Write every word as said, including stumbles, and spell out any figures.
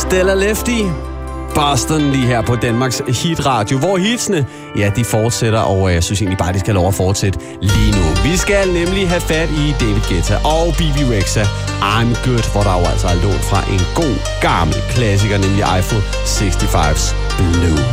Stella Lefty, Boston lige her på Danmarks hitradio, hvor hitsene, ja, de fortsætter, og jeg synes egentlig bare, de skal lov at fortsætte lige nu. Vi skal nemlig have fat i David Guetta og B B Rexha, I'm Good, hvor der jo altså er lånt fra en god gammel klassiker, nemlig Eiffel seksoghalvfems Blue.